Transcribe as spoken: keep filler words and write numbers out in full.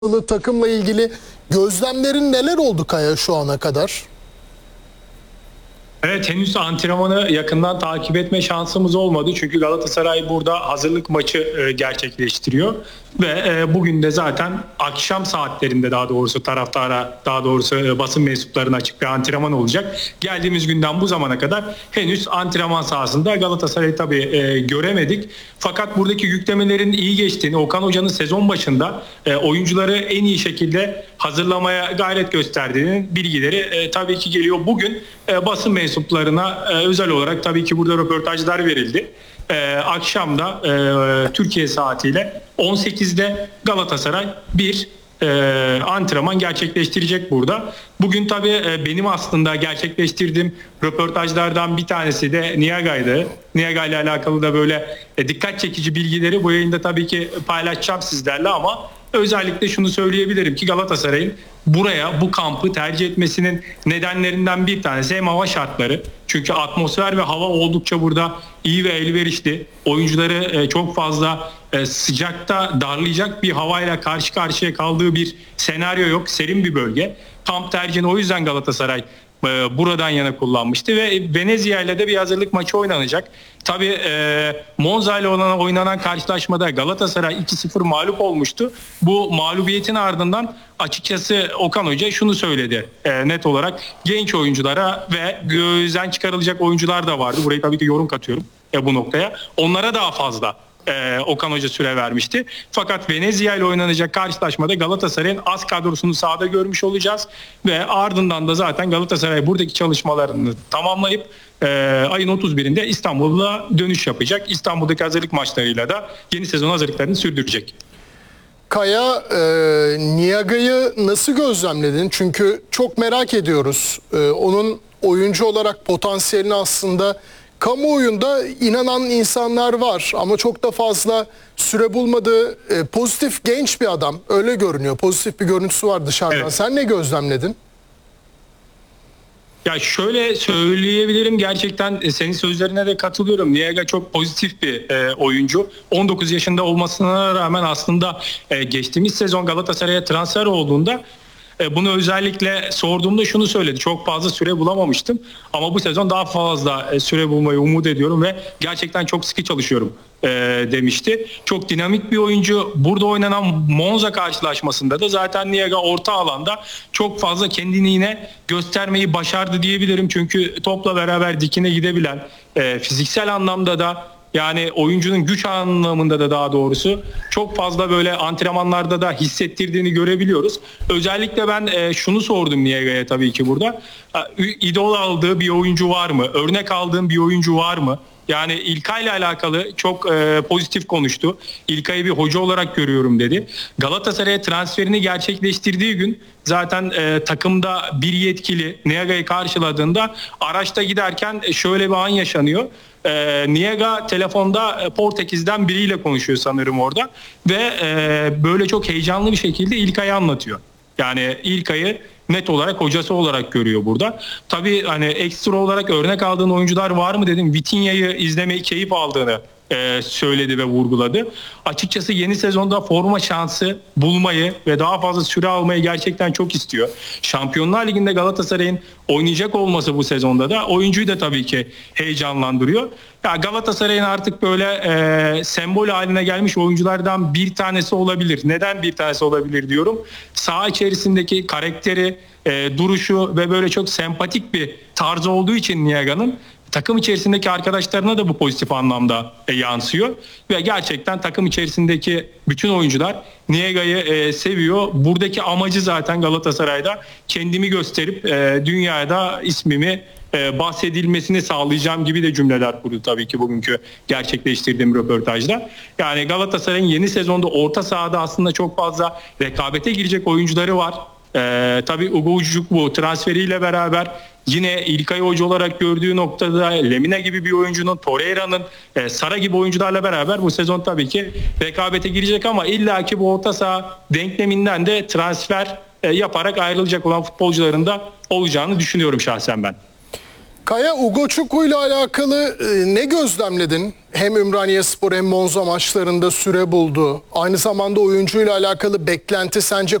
takımla ilgili gözlemlerin neler oldu Kaya şu ana kadar? Evet, henüz antrenmanı yakından takip etme şansımız olmadı. Çünkü Galatasaray burada hazırlık maçı gerçekleştiriyor. Ve bugün de zaten akşam saatlerinde daha doğrusu taraftara, daha doğrusu basın mensuplarına açık bir antrenman olacak. Geldiğimiz günden bu zamana kadar henüz antrenman sahasında Galatasaray'ı tabii göremedik. Fakat buradaki yüklemelerin iyi geçtiğini, Okan Hoca'nın sezon başında oyuncuları en iyi şekilde hazırlamaya gayret gösterdiğinin bilgileri tabii ki geliyor. Bugün basın mensuplarına özel olarak tabii ki burada röportajlar verildi. Ee, akşam da e, Türkiye saatiyle on sekizde Galatasaray bir e, antrenman gerçekleştirecek burada. Bugün tabii e, benim aslında gerçekleştirdiğim röportajlardan bir tanesi de Niaga'ydı. Niaga ile alakalı da böyle e, dikkat çekici bilgileri bu yayında tabii ki paylaşacağım sizlerle, ama özellikle şunu söyleyebilirim ki Galatasaray'ın buraya, bu kampı tercih etmesinin nedenlerinden bir tanesi hem hava şartları. Çünkü atmosfer ve hava oldukça burada iyi ve elverişli. Oyuncuları çok fazla sıcakta darlayacak bir havayla karşı karşıya kaldığı bir senaryo yok. Serin bir bölge. Kamp tercihini o yüzden Galatasaray buradan yana kullanmıştı ve Venezia ile de bir hazırlık maçı oynanacak. Tabii e, Monza ile olan oynanan karşılaşmada Galatasaray iki sıfır mağlup olmuştu. Bu mağlubiyetin ardından açıkçası Okan Hoca şunu söyledi e, net olarak: genç oyunculara ve gözden çıkarılacak oyuncular da vardı. Burayı tabii ki yorum katıyorum e, bu noktaya. Onlara daha fazla Ee, Okan Hoca süre vermişti. Fakat Venezia ile oynanacak karşılaşmada Galatasaray'ın az kadrosunu sahada görmüş olacağız ve ardından da zaten Galatasaray buradaki çalışmalarını tamamlayıp e, ayın otuz birinde İstanbul'a dönüş yapacak. İstanbul'daki hazırlık maçlarıyla da yeni sezon hazırlıklarını sürdürecek. Kaya, e, Niaga'yı nasıl gözlemledin? Çünkü çok merak ediyoruz. E, onun oyuncu olarak potansiyelini aslında kamuoyunda inanan insanlar var ama çok da fazla süre bulmadığı e, pozitif genç bir adam. Öyle görünüyor. Pozitif bir görüntüsü var dışarıdan. Evet. Sen ne gözlemledin? Ya şöyle söyleyebilirim, gerçekten senin sözlerine de katılıyorum. Niaga çok pozitif bir e, oyuncu. on dokuz yaşında olmasına rağmen aslında e, geçtiğimiz sezon Galatasaray'a transfer olduğunda bunu özellikle sorduğumda şunu söyledi: çok fazla süre bulamamıştım ama bu sezon daha fazla süre bulmayı umut ediyorum ve gerçekten çok sıkı çalışıyorum e, demişti. Çok dinamik bir oyuncu. Burada oynanan Monza karşılaşmasında da zaten Niaga orta alanda çok fazla kendini yine göstermeyi başardı diyebilirim. Çünkü topla beraber dikine gidebilen, e, fiziksel anlamda da, yani oyuncunun güç anlamında da daha doğrusu çok fazla böyle antrenmanlarda da hissettirdiğini görebiliyoruz. Özellikle ben e, şunu sordum Niaga'ya tabii ki burada. E, idol aldığı bir oyuncu var mı? Örnek aldığım bir oyuncu var mı? Yani İlkay ile alakalı çok e, pozitif konuştu. İlkay'ı bir hoca olarak görüyorum dedi. Galatasaray'a transferini gerçekleştirdiği gün zaten e, takımda bir yetkili Niaga'yı karşıladığında araçta giderken şöyle bir an yaşanıyor. E, Niaga telefonda Portekiz'den biriyle konuşuyor sanırım orada ve e, böyle çok heyecanlı bir şekilde İlkay'ı anlatıyor. Yani İlkay'ı net olarak hocası olarak görüyor burada. Tabii hani ekstra olarak örnek aldığın oyuncular var mı dedim. Vitinha'yı izlemeyi keyif aldığını e, söyledi ve vurguladı. Açıkçası yeni sezonda forma şansı bulmayı ve daha fazla süre almayı gerçekten çok istiyor. Şampiyonlar Ligi'nde Galatasaray'ın oynayacak olması bu sezonda da oyuncuyu da tabii ki heyecanlandırıyor. Ya Galatasaray'ın artık böyle e, sembol haline gelmiş oyunculardan bir tanesi olabilir. Neden bir tanesi olabilir diyorum? Saha içerisindeki karakteri, e, duruşu ve böyle çok sempatik bir tarzı olduğu için Niaga'nın takım içerisindeki arkadaşlarına da bu pozitif anlamda e, yansıyor. Ve gerçekten takım içerisindeki bütün oyuncular Niaga'yı e, seviyor. Buradaki amacı zaten Galatasaray'da kendimi gösterip e, dünyada ismimi e, bahsedilmesini sağlayacağım gibi de cümleler kurdu tabii ki bugünkü gerçekleştirdiğim röportajda. Yani Galatasaray'ın yeni sezonda orta sahada aslında çok fazla rekabete girecek oyuncuları var. Ee, tabii Ugo Ujukwu transferiyle beraber yine İlkay Hoca olarak gördüğü noktada Lemina gibi bir oyuncunun, Torreira'nın, e, Sara gibi oyuncularla beraber bu sezon tabii ki rekabete girecek ama illaki bu orta saha denkleminden de transfer e, yaparak ayrılacak olan futbolcuların da olacağını düşünüyorum şahsen ben. Kaya, Ugochukwu ile alakalı e, ne gözlemledin? Hem Ümraniyespor hem Monza maçlarında süre buldu. Aynı zamanda oyuncuyla alakalı beklenti sence